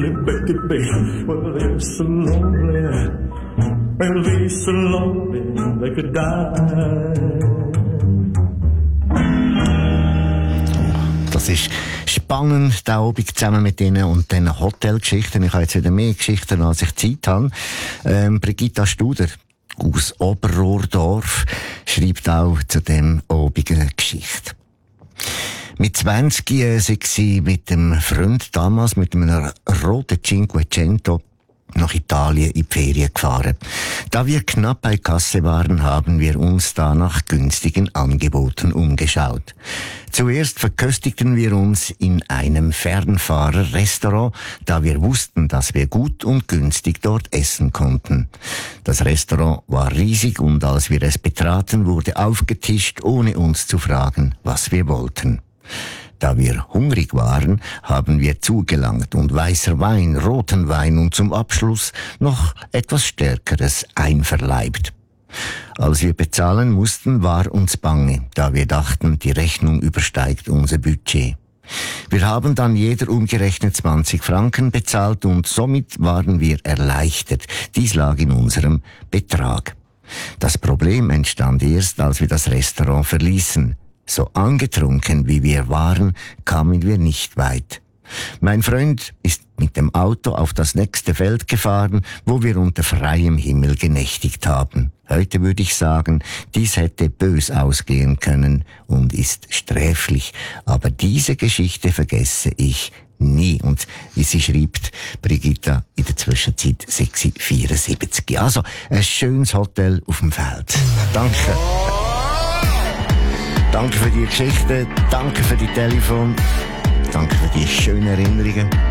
lonely, baby. Well, they're so lonely. Well, they're so lonely they could die. Das ist spannend, der Abend zusammen mit Ihnen und den Hotelgeschichten. Ich habe jetzt wieder mehr Geschichten, als ich Zeit habe. Brigitta Studer aus Oberrohrdorf schreibt auch zu dem Abend eine Geschichte. Mit 20 sei sie mit dem Freund damals mit einem roten Cinquecento nach Italien in die Ferien gefahren. Da wir knapp bei Kasse waren, haben wir uns da nach günstigen Angeboten umgeschaut. Zuerst verköstigten wir uns in einem Fernfahrerrestaurant, da wir wussten, dass wir gut und günstig dort essen konnten. Das Restaurant war riesig und als wir es betraten, wurde aufgetischt, ohne uns zu fragen, was wir wollten. Da wir hungrig waren, haben wir zugelangt und weißer Wein, roten Wein und zum Abschluss noch etwas Stärkeres einverleibt. Als wir bezahlen mussten, war uns bange, da wir dachten, die Rechnung übersteigt unser Budget. Wir haben dann jeder umgerechnet 20 Franken bezahlt und somit waren wir erleichtert. Dies lag in unserem Betrag. Das Problem entstand erst, als wir das Restaurant verließen. So angetrunken wie wir waren, kamen wir nicht weit. Mein Freund ist mit dem Auto auf das nächste Feld gefahren, wo wir unter freiem Himmel genächtigt haben. Heute würde ich sagen, dies hätte bös ausgehen können und ist sträflich. Aber diese Geschichte vergesse ich nie. Und wie sie schreibt, Brigitta, in der Zwischenzeit 74. Also, ein schönes Hotel auf dem Feld. Danke. Danke für die Geschichte, danke für die Telefon, danke für die schönen Erinnerungen.